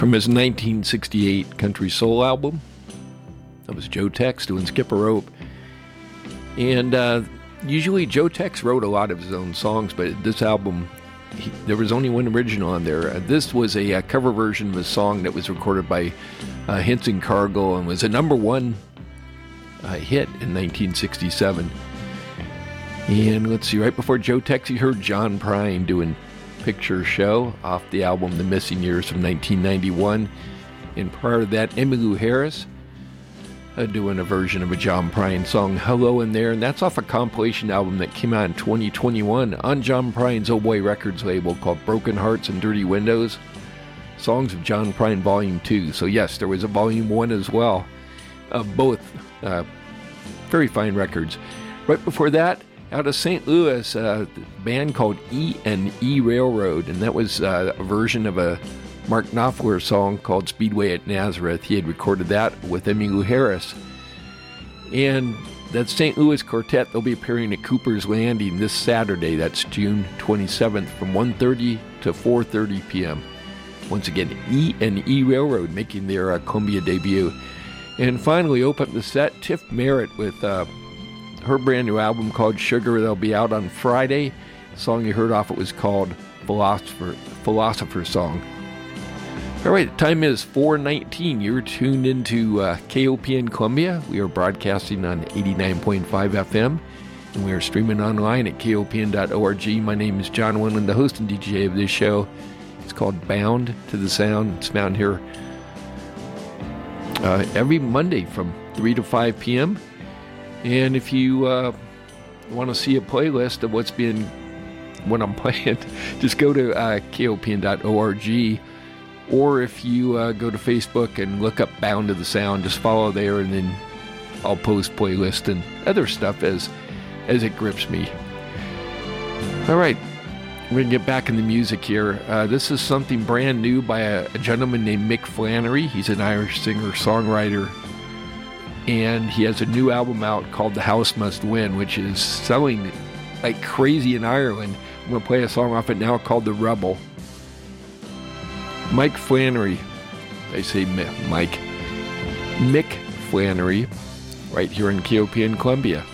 from his 1968 country soul album. That was Joe Tex doing Skip a Rope. And usually Joe Tex wrote a lot of his own songs, but this album, there was only one original on there. This was a cover version of a song that was recorded by Henson Cargill and was a number one hit in 1967. And let's see, right before Joe Tex, you heard John Prine doing Picture Show off the album The Missing Years from 1991. And prior to that, Emmylou Harris doing a version of a John Prine song, Hello in There. And that's off a compilation album that came out in 2021 on John Prine's Oh Boy Records label called Broken Hearts and Dirty Windows. Songs of John Prine Volume 2. So yes, there was a Volume 1 as well. Both very fine records. Right before that, out of St. Louis, a band called E&E Railroad, and that was a version of a Mark Knopfler song called Speedway at Nazareth. He had recorded that with Emmylou Harris. And that St. Louis quartet, they'll be appearing at Cooper's Landing this Saturday. That's June 27th from 1:30 to 4:30 p.m. Once again, E&E Railroad making their Columbia debut. And finally, open up the set, Tiff Merritt with her brand new album called Sugar. That'll be out on Friday. The song you heard off it was called Philosopher's Song. All right, the time is 4:19. You're tuned into KOPN Columbia. We are broadcasting on 89.5 FM, and we are streaming online at kopn.org. My name is John Winland, the host and DJ of this show. It's called Bound to the Sound. It's found here every Monday from 3 to 5 p.m. And if you want to see a playlist of what I'm playing, just go to kopn.org. Or if you go to Facebook and look up Bound to the Sound, just follow there, and then I'll post playlists and other stuff as it grips me. All right, we're going to get back in the music here. This is something brand new by a gentleman named Mick Flannery. He's an Irish singer-songwriter. And he has a new album out called The House Must Win, which is selling like crazy in Ireland. I'm going to play a song off it now called The Rebel. Mike Flannery. I say Mike. Mick Flannery, right here in KOPN Columbia.